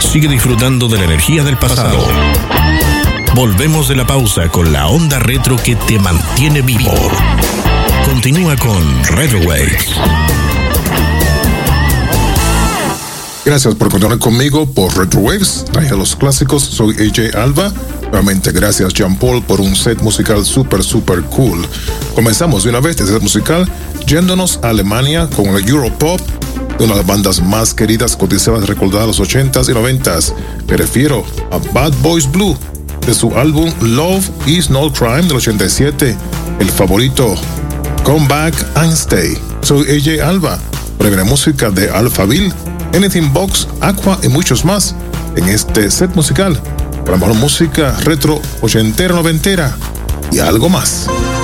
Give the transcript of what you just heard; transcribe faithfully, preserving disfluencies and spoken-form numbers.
Sigue disfrutando de la energía del pasado. Volvemos de la pausa con la onda retro que te mantiene vivo. Continúa con Retro Waves. Gracias por continuar conmigo por Retro Waves. Traje los clásicos. Soy A J Alba. Nuevamente gracias Jean Paul por un set musical super super cool. Comenzamos de una vez este set musical yéndonos a Alemania con el Europop, de una de las bandas más queridas, cotizadas, recordadas de los ochentas y noventas. Me refiero a Bad Boys Blue, de su álbum Love Is No Crime del ochenta y siete, el favorito Come Back and Stay. Soy A J Alba, breve música de Alphaville, Anything Box, Aqua y muchos más en este set musical para mejor música retro, ochentera, noventera y algo más.